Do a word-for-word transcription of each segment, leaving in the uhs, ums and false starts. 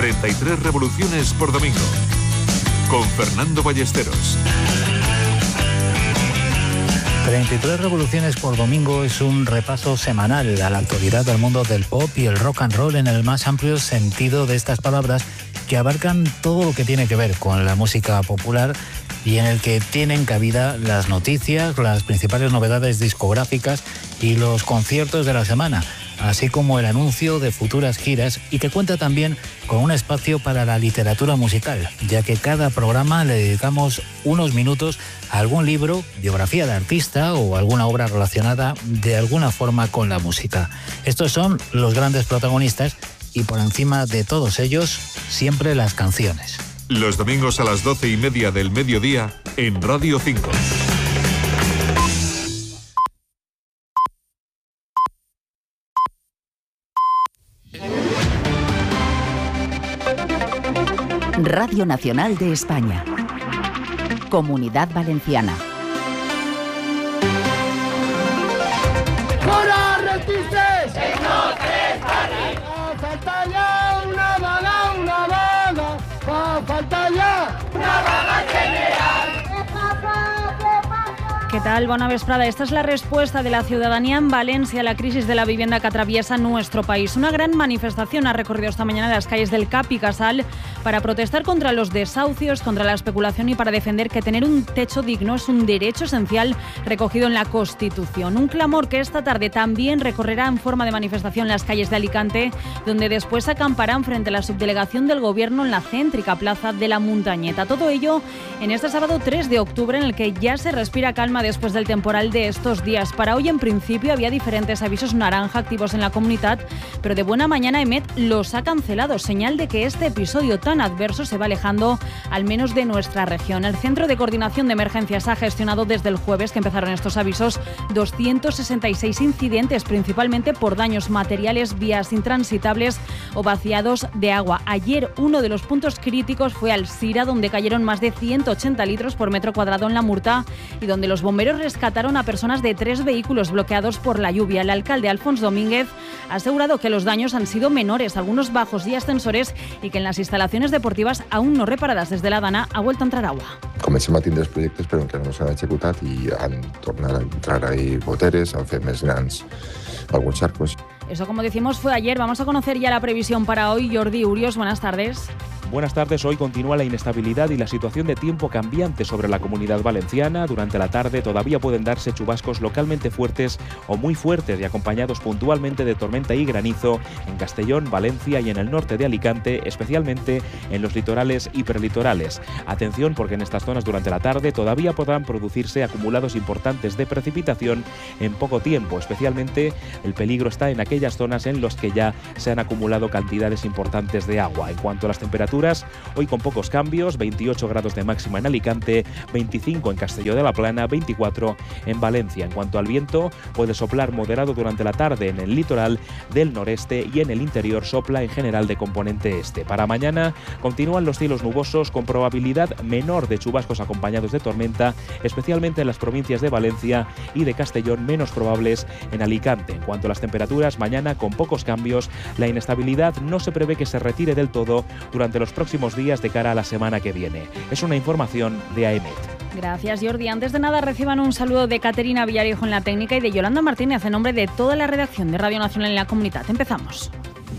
treinta y tres revoluciones por domingo. Con Fernando Ballesteros. treinta y tres revoluciones por domingo es un repaso semanal a la actualidad del mundo del pop y el rock and roll en el más amplio sentido de estas palabras, que abarcan todo lo que tiene que ver con la música popular y en el que tienen cabida las noticias, las principales novedades discográficas y los conciertos de la semana, así como el anuncio de futuras giras, y que cuenta también con un espacio para la literatura musical, ya que cada programa le dedicamos unos minutos a algún libro, biografía de artista o alguna obra relacionada de alguna forma con la música. Estos son los grandes protagonistas y por encima de todos ellos, siempre las canciones. Los domingos a las doce y media del mediodía en Radio cinco. Radio Nacional de España. Comunidad Valenciana. ¡Fora resistes! ¡Que no tres barris! ¡Va a faltar ya una vaga, una vaga! ¡Va a faltar ya una vaga general! ¿Qué tal? Bona vesprada. Esta es la respuesta de la ciudadanía en Valencia a la crisis de la vivienda que atraviesa nuestro país. Una gran manifestación ha recorrido esta mañana las calles del Cap y Casal para protestar contra los desahucios, contra la especulación y para defender que tener un techo digno es un derecho esencial recogido en la Constitución. Un clamor que esta tarde también recorrerá en forma de manifestación las calles de Alicante, donde después acamparán frente a la subdelegación del Gobierno en la céntrica plaza de la Muntañeta. Todo ello en este sábado tres de octubre, en el que ya se respira calma después del temporal de estos días. Para hoy, en principio, había diferentes avisos naranja activos en la comunidad, pero de buena mañana EMET los ha cancelado, señal de que este episodio tan adverso se va alejando al menos de nuestra región. El Centro de Coordinación de Emergencias ha gestionado desde el jueves que empezaron estos avisos doscientos sesenta y seis incidentes, principalmente por daños materiales, vías intransitables o vaciados de agua. Ayer uno de los puntos críticos fue Alsira, donde cayeron más de ciento ochenta litros por metro cuadrado en la Murta y donde los bomberos rescataron a personas de tres vehículos bloqueados por la lluvia. El alcalde Alfonso Domínguez ha asegurado que los daños han sido menores, algunos bajos y ascensores, y que en las instalaciones deportivas aún no reparadas desde la Dana ha vuelto a entrar agua. Comencem a tindre els projectes però encara no s'han executat i han tornat a entrar ahí goteres, han fet més grans alguns charcos. Eso, como decimos, fue ayer. Vamos a conocer ya la previsión para hoy. Jordi Urios, buenas tardes. Buenas tardes. Hoy continúa la inestabilidad y la situación de tiempo cambiante sobre la Comunidad Valenciana. Durante la tarde todavía pueden darse chubascos localmente fuertes o muy fuertes y acompañados puntualmente de tormenta y granizo en Castellón, Valencia y en el norte de Alicante, especialmente en los litorales y perlitorales. Atención, porque en estas zonas durante la tarde todavía podrán producirse acumulados importantes de precipitación en poco tiempo. Especialmente el peligro está en aquellas zonas en las que ya se han acumulado cantidades importantes de agua. En cuanto a las temperaturas, hoy con pocos cambios, veintiocho grados de máxima en Alicante, veinticinco en Castelló de la Plana, veinticuatro en Valencia. En cuanto al viento, puede soplar moderado durante la tarde en el litoral del noreste y en el interior sopla en general de componente este. Para mañana continúan los cielos nubosos con probabilidad menor de chubascos acompañados de tormenta, especialmente en las provincias de Valencia y de Castellón, menos probables en Alicante. En cuanto a las temperaturas, mañana con pocos cambios, la inestabilidad no se prevé que se retire del todo durante los próximos días de cara a la semana que viene. Es una información de AEMET. Gracias, Jordi. Antes de nada, reciban un saludo de Caterina Villarejo en la técnica y de Yolanda Martínez en nombre de toda la redacción de Radio Nacional en la Comunidad. Empezamos.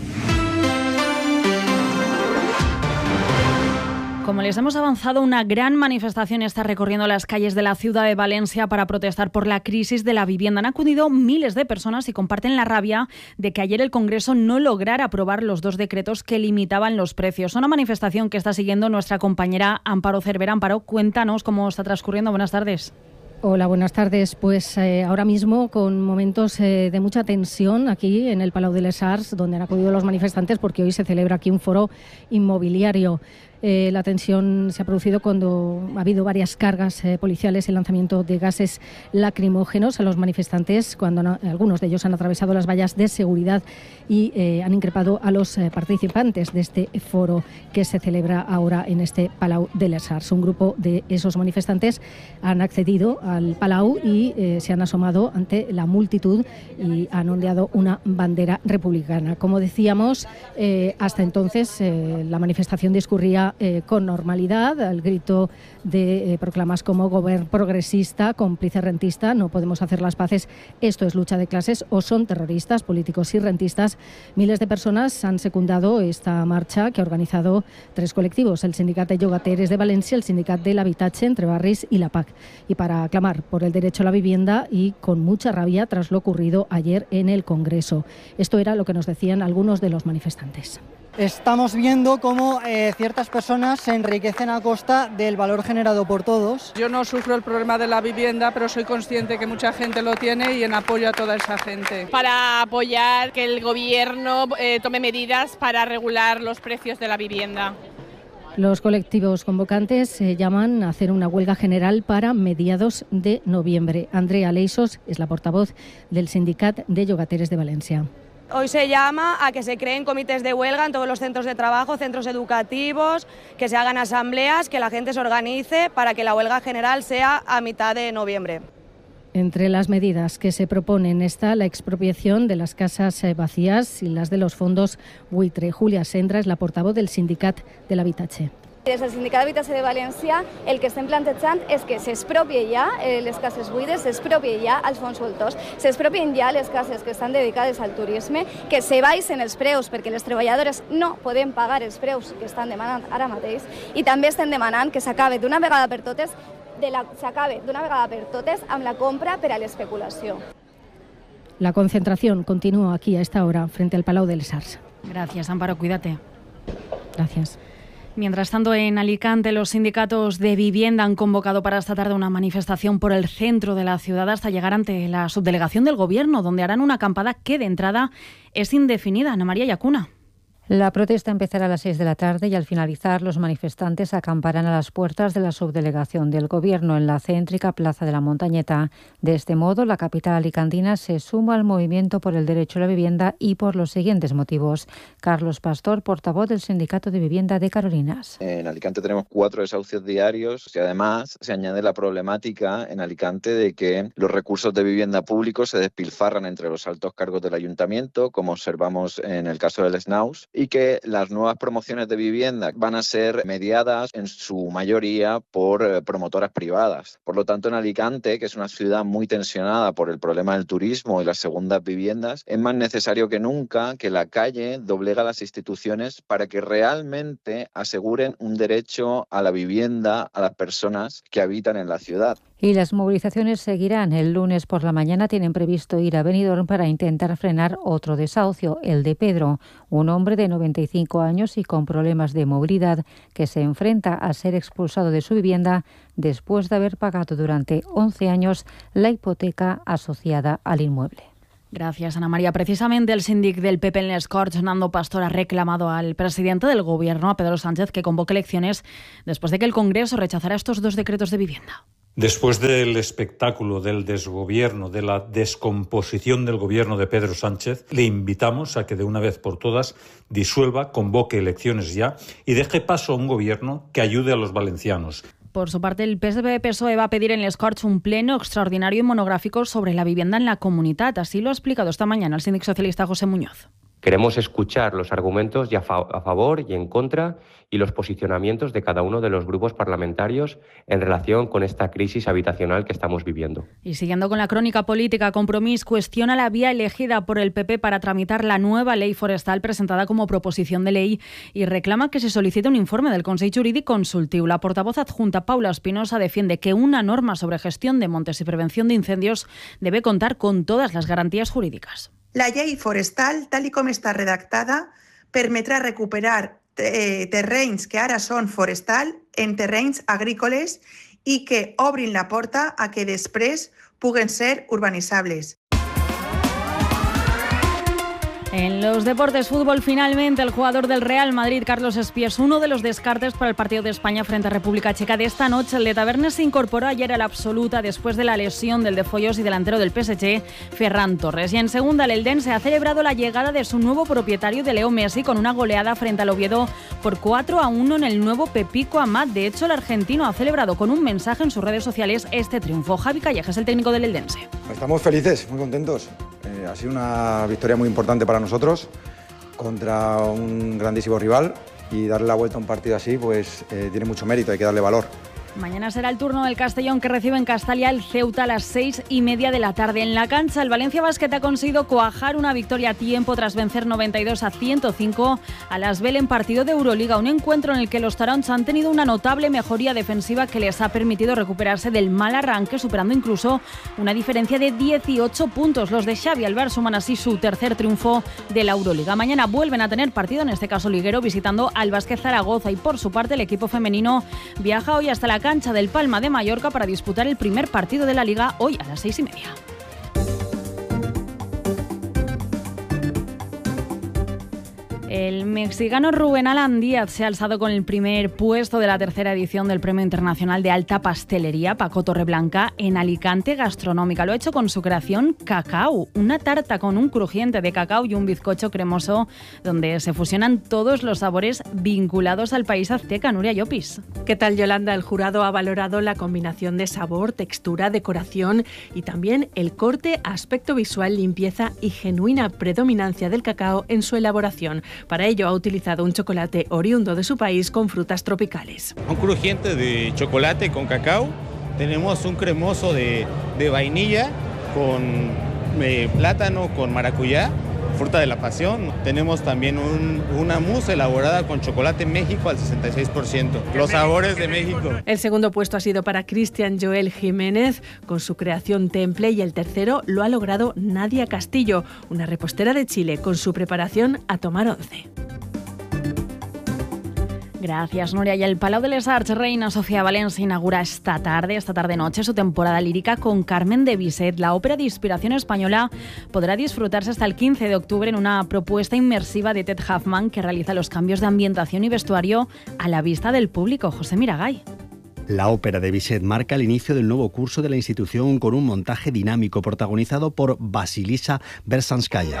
Como les hemos avanzado, una gran manifestación está recorriendo las calles de la ciudad de Valencia para protestar por la crisis de la vivienda. Han acudido miles de personas y comparten la rabia de que ayer el Congreso no lograra aprobar los dos decretos que limitaban los precios. Una manifestación que está siguiendo nuestra compañera Amparo Cervera. Amparo, cuéntanos cómo está transcurriendo. Buenas tardes. Hola, buenas tardes. Pues eh, ahora mismo con momentos eh, de mucha tensión aquí en el Palau de les Arts, donde han acudido los manifestantes porque hoy se celebra aquí un foro inmobiliario. Eh, la tensión se ha producido cuando ha habido varias cargas eh, policiales y lanzamiento de gases lacrimógenos a los manifestantes, cuando no, algunos de ellos han atravesado las vallas de seguridad y eh, han increpado a los eh, participantes de este foro que se celebra ahora en este Palau de les Arts. Un grupo de esos manifestantes han accedido al Palau y eh, se han asomado ante la multitud y han ondeado una bandera republicana. Como decíamos, eh, hasta entonces eh, la manifestación discurría eh, con normalidad, al grito de eh, proclamas como gobierno progresista, cómplice rentista, no podemos hacer las paces, esto es lucha de clases o son terroristas, políticos y rentistas. Miles de personas han secundado esta marcha que ha organizado tres colectivos, el Sindicat de Llogateres de Valencia, el Sindicat de l'Habitatge entre Barris y la P A C, y para clamar por el derecho a la vivienda y con mucha rabia tras lo ocurrido ayer en el Congreso. Esto era lo que nos decían algunos de los manifestantes. Estamos viendo cómo eh, ciertas personas se enriquecen a costa del valor generado por todos. Yo no sufro el problema de la vivienda, pero soy consciente que mucha gente lo tiene y en apoyo a toda esa gente. Para apoyar que el gobierno eh, tome medidas para regular los precios de la vivienda. Los colectivos convocantes se llaman a hacer una huelga general para mediados de noviembre. Andrea Leisos es la portavoz del Sindicat de Llogateres de Valencia. Hoy se llama a que se creen comités de huelga en todos los centros de trabajo, centros educativos, que se hagan asambleas, que la gente se organice para que la huelga general sea a mitad de noviembre. Entre las medidas que se proponen está la expropiación de las casas vacías y las de los fondos buitre. Julia Sendra es la portavoz del Sindicat de l'Habitatge. Des del Sindicat d'Habitatge de València el que estem plantejant és que s'expropie ja eh, les cases buides, s'expropie ja els fons voltors, s'expropien ja les cases que estan dedicades al turisme, que se baixen els preus perquè les treballadores no podem pagar els preus que estan demanant ara mateix i també estem demanant que s'acabe d'una vegada per totes de la, s'acabe d'una vegada per totes amb la compra per a l'especulació. La concentración continúa aquí a esta hora frente al Palau de les Arts. Gracias, Amparo, cuídate. Gracias. Mientras tanto, en Alicante, los sindicatos de vivienda han convocado para esta tarde una manifestación por el centro de la ciudad hasta llegar ante la subdelegación del Gobierno, donde harán una acampada que de entrada es indefinida. Ana María Yacuna. La protesta empezará a las seis de la tarde y al finalizar los manifestantes acamparán a las puertas de la subdelegación del Gobierno en la céntrica Plaza de la Montañeta. De este modo, la capital alicantina se suma al movimiento por el derecho a la vivienda y por los siguientes motivos. Carlos Pastor, portavoz del Sindicato de Vivienda de Carolinas. En Alicante tenemos cuatro desahucios diarios y además se añade la problemática en Alicante de que los recursos de vivienda públicos se despilfarran entre los altos cargos del ayuntamiento, como observamos en el caso del Snaus, y que las nuevas promociones de vivienda van a ser mediadas en su mayoría por promotoras privadas. Por lo tanto, en Alicante, que es una ciudad muy tensionada por el problema del turismo y las segundas viviendas, es más necesario que nunca que la calle doblega a las instituciones para que realmente aseguren un derecho a la vivienda a las personas que habitan en la ciudad. Y las movilizaciones seguirán. El lunes por la mañana tienen previsto ir a Benidorm para intentar frenar otro desahucio, el de Pedro, un hombre de noventa y cinco años y con problemas de movilidad que se enfrenta a ser expulsado de su vivienda después de haber pagado durante once años la hipoteca asociada al inmueble. Gracias, Ana María. Precisamente el síndic del P P en les Corts, Nando Pastor, ha reclamado al presidente del Gobierno, a Pedro Sánchez, que convoque elecciones después de que el Congreso rechazara estos dos decretos de vivienda. Después del espectáculo del desgobierno, de la descomposición del gobierno de Pedro Sánchez, le invitamos a que de una vez por todas disuelva, convoque elecciones ya y deje paso a un gobierno que ayude a los valencianos. Por su parte, el P S D-P S O E va a pedir en les Corts un pleno extraordinario y monográfico sobre la vivienda en la comunidad. Así lo ha explicado esta mañana el síndic socialista José Muñoz. Queremos escuchar los argumentos y a, fa- a favor y en contra y los posicionamientos de cada uno de los grupos parlamentarios en relación con esta crisis habitacional que estamos viviendo. Y siguiendo con la crónica política, Compromís cuestiona la vía elegida por el P P para tramitar la nueva ley forestal presentada como proposición de ley y reclama que se solicite un informe del Consell Jurídic Consultiu. La portavoz adjunta Paula Espinosa defiende que una norma sobre gestión de montes y prevención de incendios debe contar con todas las garantías jurídicas. La llei forestal, tal i com està redactada, permetrà recuperar eh, terrenys que ara són forestal en terrenys agrícoles i que obrin la porta a que després puguen ser urbanitzables. En los deportes, fútbol, finalmente el jugador del Real Madrid, Carlos Espí, es uno de los descartes para el partido de España frente a República Checa de esta noche. El de Tabernes se incorporó ayer a la absoluta después de la lesión del de Foyos y delantero del P S G, Ferran Torres. Y en segunda, el Eldense ha celebrado la llegada de su nuevo propietario, de Leo Messi, con una goleada frente al Oviedo por cuatro a uno en el nuevo Pepico Amat. De hecho, el argentino ha celebrado con un mensaje en sus redes sociales este triunfo. Javi Callejas, el técnico del Eldense. Estamos felices, muy contentos. Eh, ha sido una victoria muy importante para nosotros contra un grandísimo rival, y darle la vuelta a un partido así pues eh, tiene mucho mérito, hay que darle valor. Mañana será el turno del Castellón, que recibe en Castalia el Ceuta a las seis y media de la tarde. En la cancha, el Valencia Basket ha conseguido cuajar una victoria a tiempo tras vencer noventa y dos a ciento cinco a las Asvel en partido de Euroliga. Un encuentro en el que los Tarons han tenido una notable mejoría defensiva que les ha permitido recuperarse del mal arranque, superando incluso una diferencia de dieciocho puntos. Los de Xavi Albar suman así su tercer triunfo de la Euroliga. Mañana vuelven a tener partido, en este caso liguero, visitando al Basket Zaragoza, y por su parte el equipo femenino viaja hoy hasta la cancha del Palma de Mallorca para disputar el primer partido de la Liga hoy a las seis y media. El mexicano Rubén Alan Díaz se ha alzado con el primer puesto de la tercera edición del Premio Internacional de Alta Pastelería Paco Torreblanca en Alicante Gastronómica. Lo ha hecho con su creación Cacao, una tarta con un crujiente de cacao y un bizcocho cremoso donde se fusionan todos los sabores vinculados al país azteca. Nuria Llopis. ¿Qué tal, Yolanda? El jurado ha valorado la combinación de sabor, textura, decoración y también el corte, aspecto visual, limpieza y genuina predominancia del cacao en su elaboración. Para ello ha utilizado un chocolate oriundo de su país con frutas tropicales. Un crujiente de chocolate con cacao, tenemos un cremoso de, de vainilla con eh, plátano con maracuyá, fruta de la pasión. Tenemos también un, una mousse elaborada con chocolate México al sesenta y seis por ciento. Los sabores de México. El segundo puesto ha sido para Cristian Joel Jiménez con su creación Temple, y el tercero lo ha logrado Nadia Castillo, una repostera de Chile, con su preparación a tomar once. Gracias, Nuria. Y el Palau de les Arts Reina Sofía Valencia inaugura esta tarde, esta tarde-noche, su temporada lírica con Carmen de Bizet. La ópera de inspiración española podrá disfrutarse hasta el quince de octubre en una propuesta inmersiva de Ted Huffman, que realiza los cambios de ambientación y vestuario a la vista del público. José Miragay. La ópera de Bizet marca el inicio del nuevo curso de la institución con un montaje dinámico protagonizado por Vasilisa Berzhanskaya.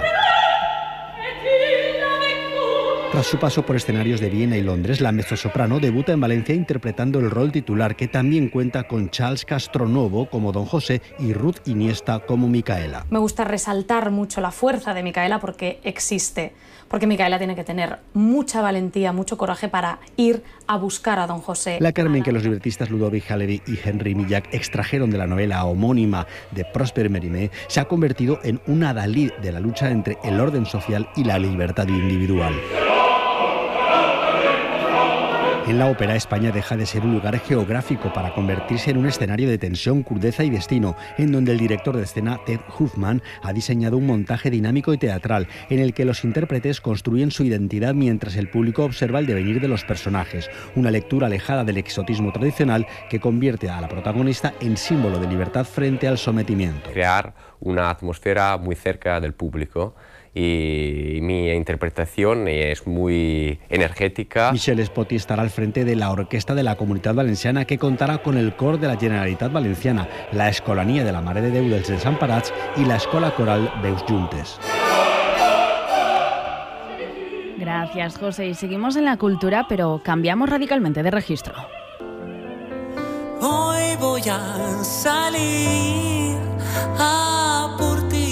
Tras su paso por escenarios de Viena y Londres, la mezzosoprano debuta en Valencia interpretando el rol titular, que también cuenta con Charles Castronovo como Don José y Ruth Iniesta como Micaela. Me gusta resaltar mucho la fuerza de Micaela porque existe, porque Micaela tiene que tener mucha valentía, mucho coraje para ir a buscar a Don José. La Carmen que los libretistas Ludovic Hallery y Henry Millac extrajeron de la novela homónima de Prosper Mérimée se ha convertido en una Dalí de la lucha entre el orden social y la libertad individual. En la ópera, España deja de ser un lugar geográfico para convertirse en un escenario de tensión, crudeza y destino, en donde el director de escena, Ted Huffman, ha diseñado un montaje dinámico y teatral en el que los intérpretes construyen su identidad mientras el público observa el devenir de los personajes. Una lectura alejada del exotismo tradicional que convierte a la protagonista en símbolo de libertad frente al sometimiento. Crear una atmósfera muy cerca del público. Y mi interpretación es muy energética. Michel Spotti estará al frente de la Orquesta de la Comunitat Valenciana, que contará con el cor de la Generalitat Valenciana, la Escolanía de la Mare de Déu dels Desemparats y la Escola Coral Veus Juntes. Gracias, José. Y seguimos en la cultura, pero cambiamos radicalmente de registro. Hoy voy a salir a por ti.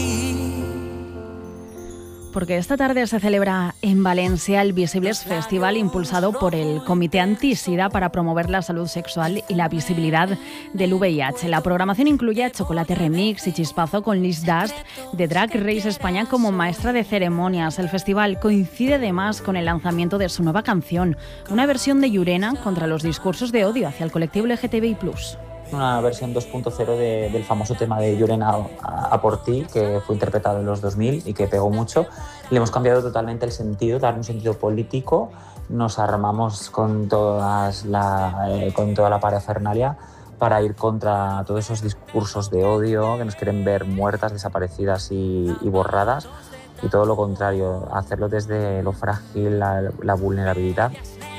Porque esta tarde se celebra en Valencia el Visibles Festival, impulsado por el Comité Antisida para promover la salud sexual y la visibilidad del V I H. La programación incluye Chocolate Remix y Chispazo con Liz Dust de Drag Race España como maestra de ceremonias. El festival coincide además con el lanzamiento de su nueva canción, una versión de Llurena contra los discursos de odio hacia el colectivo L G T B I plus. Una versión dos punto cero de, del famoso tema de Llurena a, a por ti, que fue interpretado en los dos mil y que pegó mucho. Le hemos cambiado totalmente el sentido, darle un sentido político. Nos armamos con, todas la, eh, con toda la parafernalia para ir contra todos esos discursos de odio que nos quieren ver muertas, desaparecidas y, y borradas. y todo lo contrario, hacerlo desde lo frágil, la, la vulnerabilidad.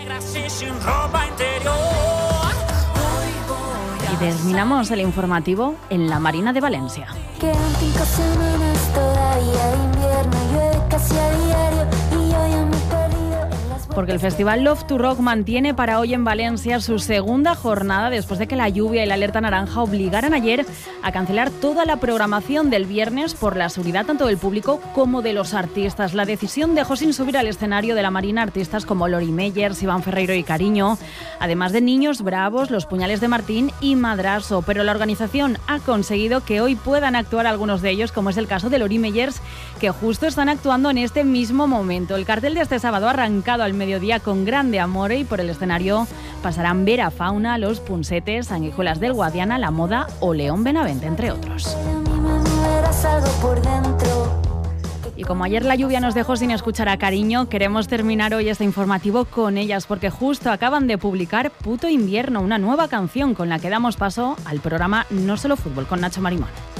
Y terminamos el informativo en la Marina de Valencia. Quedan cinco semanas todavía de invierno, llueve casi a diario y yo ya me he perdido en las... Porque el Festival Love to Rock mantiene para hoy en Valencia su segunda jornada después de que la lluvia y la alerta naranja obligaran ayer a cancelar toda la programación del viernes por la seguridad tanto del público como de los artistas. La decisión dejó sin subir al escenario de la Marina artistas como Lori Meyers, Iván Ferreiro y Cariño, además de Niños Bravos, Los Puñales de Martín y Madrazo. Pero la organización ha conseguido que hoy puedan actuar algunos de ellos, como es el caso de Lori Meyers, que justo están actuando en este mismo momento. El cartel de este sábado ha arrancado al mediodía con Grande Amore y por el escenario pasarán Vera Fauna, Los Punsetes, Sanguijuelas del Guadiana, La Moda o León Benavente, entre otros. Y como ayer la lluvia nos dejó sin escuchar a Cariño, queremos terminar hoy este informativo con ellas porque justo acaban de publicar Puto Invierno, una nueva canción con la que damos paso al programa No Solo Fútbol con Nacho Marimón.